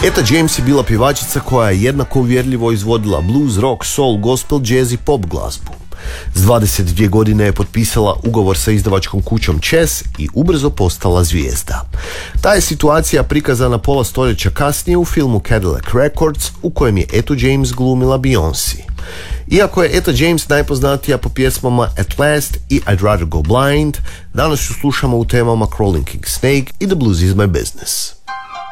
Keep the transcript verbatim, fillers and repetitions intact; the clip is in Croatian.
Etta James je bila pjevačica koja je jednako uvjerljivo izvodila blues, rock, soul, gospel, jazz i pop glazbu. S dvadeset dvije godine je potpisala ugovor sa izdavačkom kućom Chess i ubrzo postala zvijezda. Ta je situacija prikazana pola stoljeća kasnije u filmu Cadillac Records, u kojem je Etta James glumila Beyoncé. Iako je Etta James najpoznatija po pjesmama At Last i I'd Rather Go Blind, danas ju slušamo u temama Crawling King Snake i The Blues Is My Business.